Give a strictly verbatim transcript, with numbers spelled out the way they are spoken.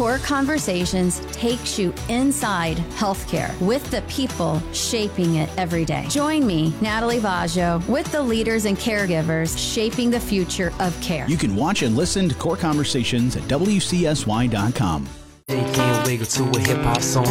Core Conversations takes you inside healthcare with the people shaping it every day. Join me, Natalie Vaggio, with the leaders and caregivers shaping the future of care. You can watch and listen to Core Conversations at W C S Y dot com. They can't wiggle to a hip hop song.